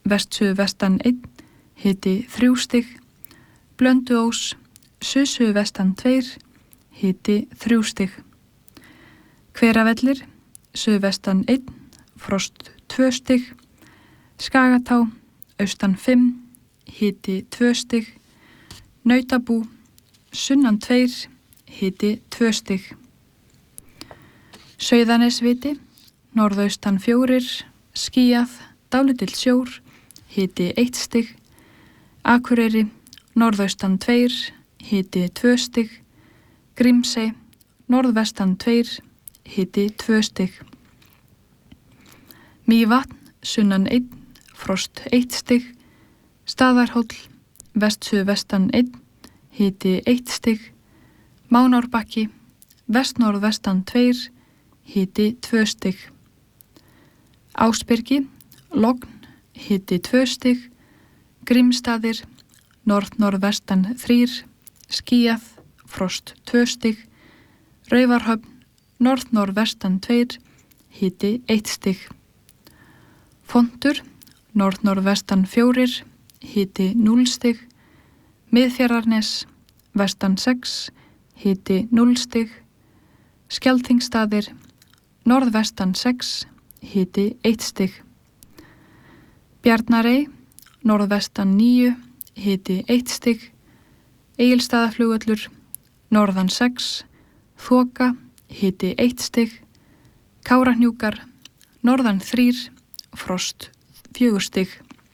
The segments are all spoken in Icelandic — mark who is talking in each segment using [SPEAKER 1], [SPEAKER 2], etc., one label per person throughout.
[SPEAKER 1] vestsuðvestan 1, hiti 3 stig, Blönduós, suðsuðvestan 2, hiti 3 stig. Hveravellir, suðvestan 1, frost 2 stig, Skagatá, austan 5, hiti 2 stig, Nautabú, sunnan 2, hiti 2 stig. Sauðanesviti, norðaustan 4, skýjað, dálítill sjór, hiti 1 stig, Akureyri, norðaustan 2, hiti 2 stig, Grímsey, norðvestan 2, hiti 2 stig. Mývatn, sunnan 1, frost 1 stig, Staðarhóll, vestsuðvestan 1, hiti 1 stig, Mánárbakki, vestnorðvestan 2, hiti 2 stig. Ásbyrgi, logn, hiti 2 stig, Grímsstaðir, norðnorðvestan 3, skýjað, frost 2 stig, Raufarhöfn, norðnorðvestan 2, hiti 1 stig. Fontur, norðnorðvestan 4, hiti 0 stig, Miðfjarðarnes, vestan 6, hiti 0 stig, Skelþingsstaðir, norðvestan 6, hiti 1 stig. Bjarnarey, norðvestan 9, hiti 1 stig, Egilsstaðaflugvöllur, norðan 6, Þoka, hiti 1 stig, Kárahnjúkar, norðan 3, frost 4 stig.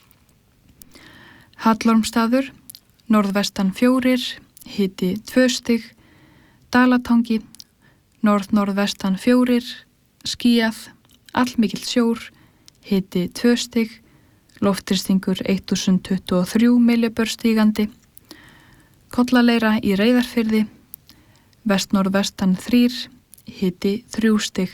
[SPEAKER 1] Hallormsstaður, norðvestan 4, hiti 2 stig, Dalatangi, norðnorðvestan 4, skýjað, allmikill sjór, hiti 2 stig, loftþrýstingur 1023 millibör stígandi, Kollaleira í Reyðarfirði, vestnorðvestan 3, hiti 3 stig.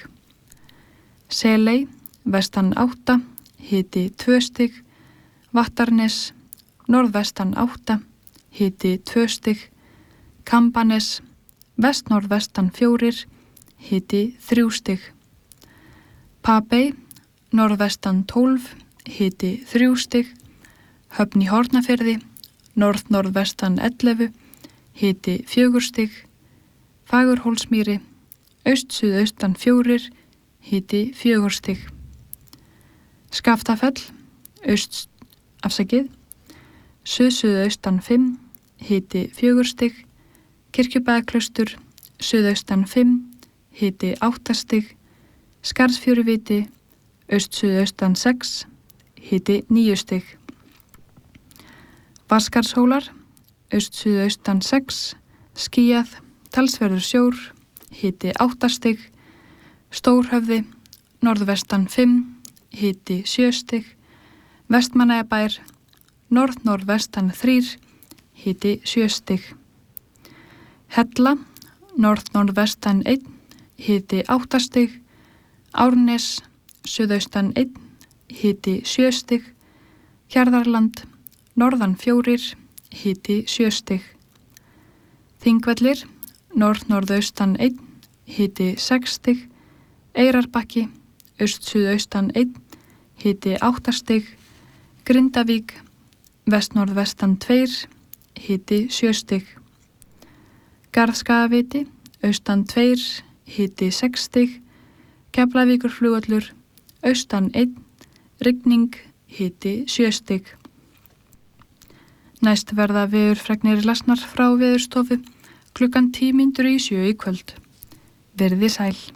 [SPEAKER 1] Seley, vestan 8, hiti 2 stig, Vattarnes, norðvestan 8, hiti 2 stig, Kambanes, vestnorðvestan 4, hiti 3 stig. Papey, norðvestan 12, hiti 3 stig, Höfn í Hornafirði, norðnorðvestan 11, hiti 4 stig, Fagurhólsmýri, austsuðaustan 4, hiti 4 stig. Skaftafell, suðsuðaustan 5, hiti 4 stig, Kirkjubæjarklaustur, suðaustan 5, hiti 8 stig, Skarðsfjöruviti, austsuðaustan 6, hiti 9 stig. Vatnsskarðshólar, austsuðaustan 6, skýjað, talsverður sjór, hiti 8 stig, Stórhöfði, norðvestan 5, hiti 7 stig, Vestmannaeyjabær, norðnorðvestan 3, hiti 7 stig. Hella, norðnorðvestan 1, hiti 8 stig, Árnes, suðaustan 1, hiti 7 stig, Hjarðarland, norðan 4, hiti 7 stig. Þingvellir, norðnorðaustan 1, hiti 6 stig, Eyrarbakki, austsuðaustan 1, hiti 8 stig, Grindavík, vestnorðvestan 2, hiti 7 stig. Garðskagaviti, austan 2, hiti 6 stig, Keflavíkurflugvöllur, austan 1, rigning, hiti 7 stig. Næst verða veðurfregnir lasnar frá Veðurstofu klukkan 7:10 í kvöld. Verið sæl.